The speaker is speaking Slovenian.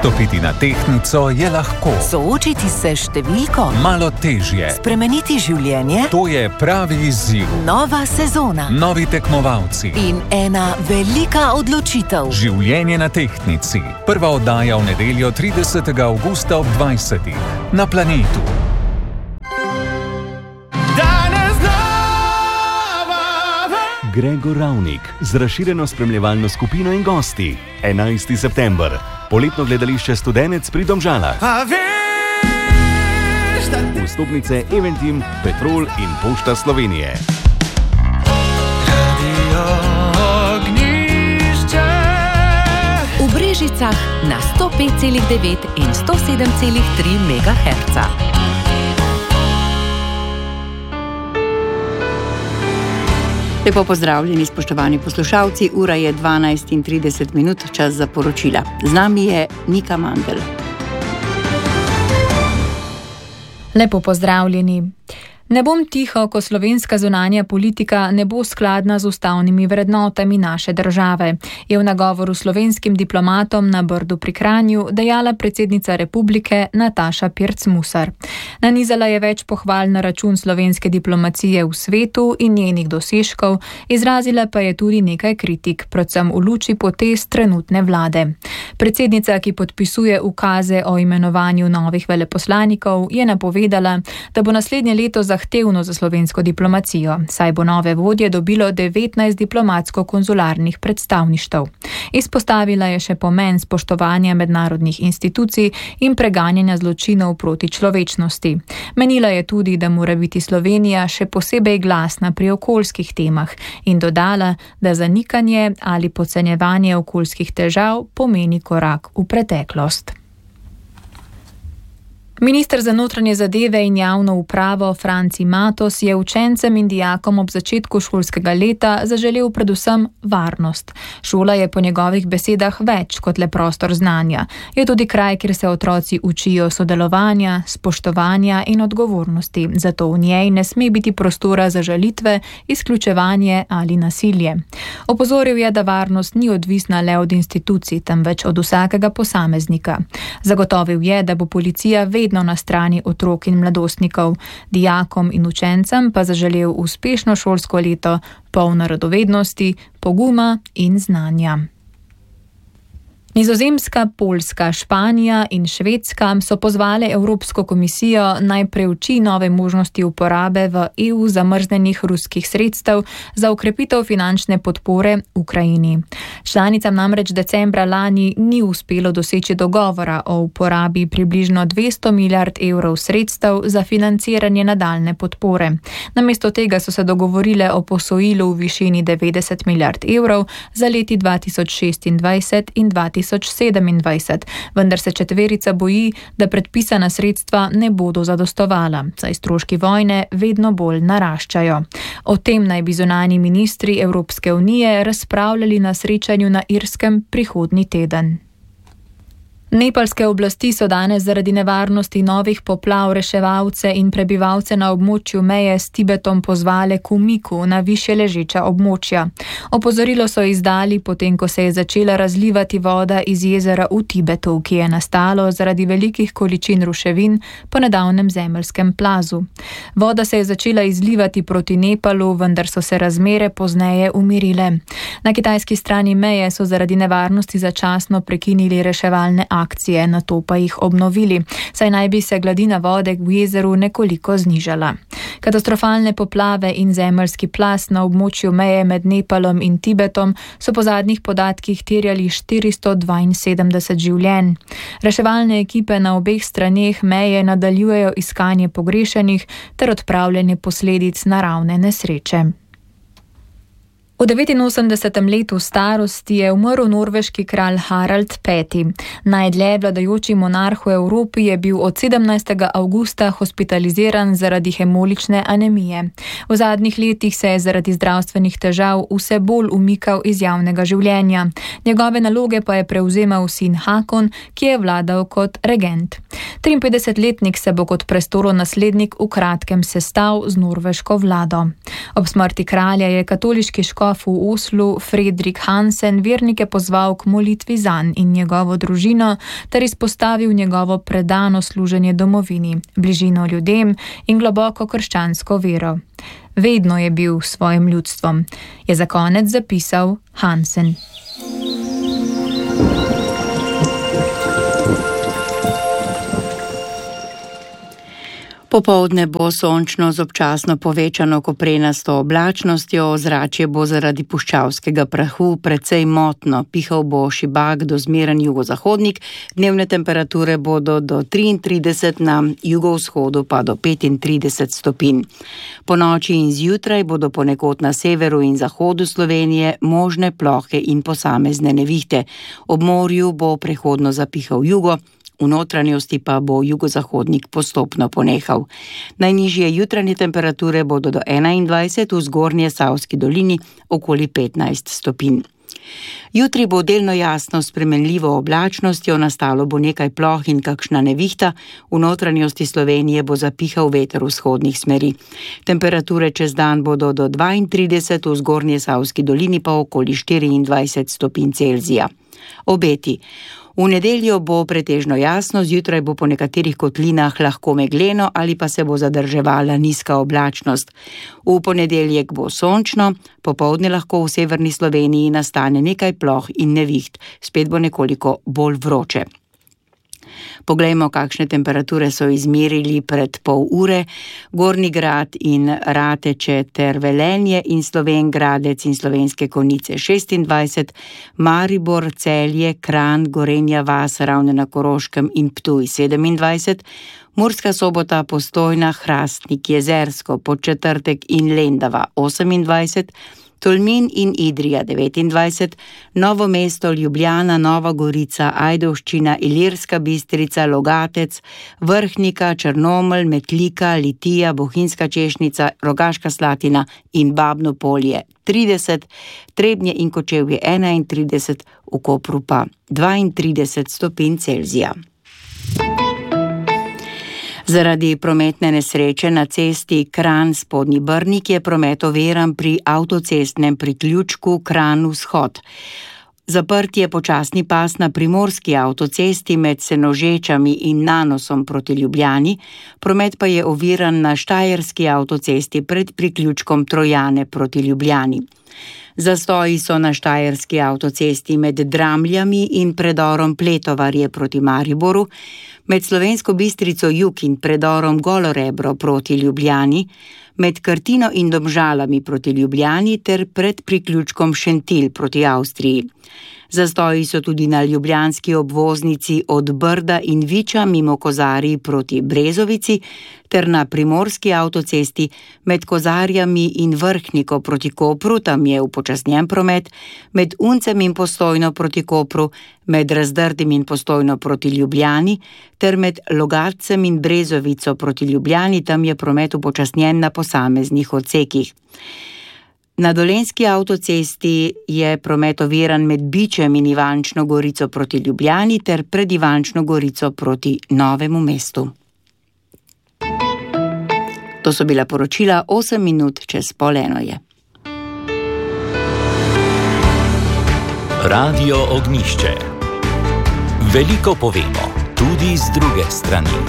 Stopiti na tehtnico je lahko. Soočiti se s številko? Malo težje. Spremeniti življenje? To je pravi izziv. Nova sezona. Novi tekmovalci. In ena velika odločitev. Življenje na tehtnici. Prva oddaja v nedeljo 30. avgusta ob 20. na Planetu. Gregor Ravnik z razširjeno spremljevalno skupino in gosti. 11. september. Poletno gledališče Studenec pri Domžalah. Vstopnice Eventim, Petrol in Pošta Slovenije. V Brežicah na 105,9 in 107,3 MHz. Lepo pozdravljeni, spoštovani poslušalci. Ura je 12:30, čas za poročila. Z nami je Nika Mandl. Lepo pozdravljeni. Ne bom tiho, ko slovenska zunanja politika ne bo skladna z ustavnimi vrednotami naše države, je v nagovoru slovenskim diplomatom na Brdu pri Kranju dejala predsednica republike Nataša Pirc Musar. Nanizala je več pohval na račun slovenske diplomacije v svetu in njenih dosežkov, izrazila pa je tudi nekaj kritik, predvsem v luči potez trenutne vlade. Predsednica, ki podpisuje ukaze o imenovanju novih veleposlanikov, je napovedala, da bo naslednje leto zahtevno za slovensko diplomacijo, saj bo nove vodje dobilo 19 diplomatsko-konzularnih predstavništev. Izpostavila je še pomen spoštovanja mednarodnih institucij in preganjanja zločinov proti človečnosti. Menila je tudi, da mora biti Slovenija še posebej glasna pri okoljskih temah in dodala, da zanikanje ali podcenjevanje okoljskih težav pomeni korak v preteklost. Minister za notranje zadeve in javno upravo Franci Matos je učencem in dijakom ob začetku šolskega leta zaželel predvsem varnost. Šola je po njegovih besedah več kot le prostor znanja. Je tudi kraj, kjer se otroci učijo sodelovanja, spoštovanja in odgovornosti. Zato v njej ne sme biti prostora za žalitve, izključevanje ali nasilje. Opozoril je, da varnost ni odvisna le od institucij, temveč od vsakega posameznika. Zagotovil je, da bo policija vedno na strani otrok in mladostnikov, dijakom in učencem pa zaželel uspešno šolsko leto, polno radovednosti, poguma in znanja. Nizozemska, Poljska, Španija in Švedska so pozvale Evropsko komisijo naj preuči nove možnosti uporabe v EU zamrznenih ruskih sredstev za okrepitev finančne podpore Ukrajini. Članicam namreč decembra lani ni uspelo doseči dogovora o uporabi približno 200 milijard evrov sredstev za financiranje nadaljne podpore. Namesto tega so se dogovorile o posojilu v višini 90 milijard evrov za leti 2026 in 2027, vendar se četverica boji, da predpisana sredstva ne bodo zadostovala, saj stroški vojne vedno bolj naraščajo. O tem naj bi zunanji ministri Evropske unije razpravljali na srečanju na Irskem prihodnji teden. Nepalske oblasti so danes zaradi nevarnosti novih poplav reševalce in prebivalce na območju meje s Tibetom pozvale k umiku na višje ležeča območja. Opozorilo so izdali, potem ko se je začela razlivati voda iz jezera v Tibetu, ki je nastalo zaradi velikih količin ruševin po nedavnem zemeljskem plazu. Voda se je začela izlivati proti Nepalu, vendar so se razmere pozneje umirile. Na kitajski strani meje so zaradi nevarnosti začasno prekinili reševalne akcije, nato pa jih obnovili, saj naj bi se gladina vode v jezeru nekoliko znižala. Katastrofalne poplave in zemeljski plaz na območju meje med Nepalom in Tibetom so po zadnjih podatkih terjali 472 življenj. Reševalne ekipe na obeh straneh meje nadaljujejo iskanje pogrešenih ter odpravljanje posledic naravne nesreče. V 89. letu starosti je umrl norveški kralj Harald V. Najdlje vladajoči monarh v Evropi je bil od 17. avgusta hospitaliziran zaradi hemolične anemije. V zadnjih letih se je zaradi zdravstvenih težav vse bolj umikal iz javnega življenja. Njegove naloge pa je prevzemal sin Hakon, ki je vladal kot regent. 53-letnik se bo kot prestolonaslednik v kratkem sestal z norveško vlado. Ob smrti kralja je katoliški škof škof v Oslu Fredrik Hansen vernike pozval k molitvi zanj in njegovo družino ter izpostavil njegovo predano služenje domovini, bližino ljudem in globoko krščansko vero. Vedno je bil s svojim ljudstvom, je za konec zapisal Hansen. Popoldne bo sončno z občasno povečano koprenasto oblačnostjo, ozračje bo zaradi puščavskega prahu precej motno, pihal bo šibak do zmeren jugozahodnik, dnevne temperature bodo do 33, na jugovzhodu pa do 35 stopinj. Po noči in zjutraj bodo ponekod na severu in zahodu Slovenije možne plohe in posamezne nevihte. Ob morju bo prehodno zapihal jugo, v notranjosti pa bo jugozahodnik postopno ponehal. Najnižje jutranje temperature bodo do 21, v zgornje Savski dolini okoli 15 stopinj. Jutri bo delno jasno s spremenljivo oblačnostjo, nastalo bo nekaj ploh in kakšna nevihta, v notranjosti Slovenije bo zapihal veter vzhodnih smeri. Temperature čez dan bodo do 32, v zgornje Savski dolini pa okoli 24 stopinj Celzija. Obeti. V nedeljo bo pretežno jasno, zjutraj bo po nekaterih kotlinah lahko megleno ali pa se bo zadrževala nizka oblačnost. V ponedeljek bo sončno, popoldne lahko v severni Sloveniji nastane nekaj ploh in neviht, spet bo nekoliko bolj vroče. Poglejmo, kakšne temperature so izmerili pred pol ure. Gornji Grad in Rateče ter Velenje in Slovenj Gradec in Slovenske Konjice 26, Maribor, Celje, Kranj, Gorenja vas, Ravne na Koroškem in Ptuj 27, Murska Sobota, Postojna, Hrastnik, Jezersko, Podčetrtek in Lendava 28, Tolmin in Idrija 29, Novo mesto, Ljubljana, Nova Gorica, Ajdovščina, Ilirska Bistrica, Logatec, Vrhnika, Črnomelj, Metlika, Litija, Bohinjska Češnica, Rogaška Slatina in Babno Polje 30, Trebnje in Kočevje 31, v Kopru pa 32 stopinj Celzija. Zaradi prometne nesreče na cesti Kranj-Spodnji Brnik je promet oviran pri avtocestnem priključku Kranj-Vzhod. Zaprt je počasni pas na primorski avtocesti med Senožečami in Nanosom proti Ljubljani, promet pa je oviran na štajerski avtocesti pred priključkom Trojane proti Ljubljani. Zastoji so na štajerski avtocesti med Dramljami in predorom Pletovarje proti Mariboru, med Slovensko Bistrico jug in predorom Golorebro proti Ljubljani, med Krtino in Domžalami proti Ljubljani ter pred priključkom Šentilj proti Avstriji. Zastoji so tudi na ljubljanski obvoznici od Brda in Viča mimo Kozarij proti Brezovici ter na primorski avtocesti med Kozarjami in Vrhniko proti Kopru, tam je upočasnjen promet, med Uncem in Postojno proti Kopru, med Razdrtim in Postojno proti Ljubljani ter med Logatcem in Brezovico proti Ljubljani, tam je promet upočasnjen na posameznih odsekih. Na Dolenjski avtocesti je promet oviran med Bičem in Ivančno Gorico proti Ljubljani ter pred Ivančno Gorico proti Novemu mestu. To so bila poročila, 8 minut čez 12:30 je. Radio Ognjišče. Veliko povemo, tudi z druge strani.